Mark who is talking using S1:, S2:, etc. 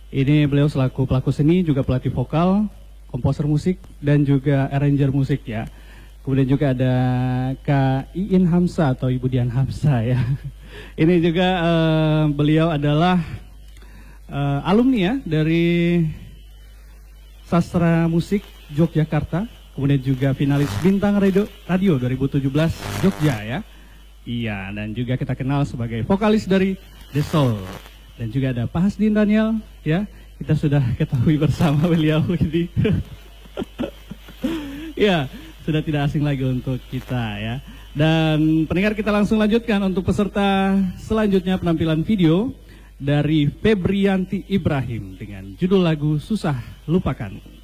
S1: Ini beliau selaku pelaku seni, juga pelatih vokal, komposer musik, dan juga arranger musik ya. Kemudian juga ada Kak Iin Hamsa atau Ibu Dian Hamsa ya. Ini juga beliau adalah alumni ya dari Sastra Musik Yogyakarta. Kemudian juga finalis Bintang Radio 2017 Jogja ya. Iya, dan juga kita kenal sebagai vokalis dari The Soul. Dan juga ada Pak Hasdin Daniel ya. Kita sudah ketahui bersama beliau ini. Ya, sudah tidak asing lagi untuk kita ya. Dan pendengar, kita langsung lanjutkan untuk peserta selanjutnya, penampilan video dari Febrianti Ibrahim dengan judul lagu Susah Lupakan.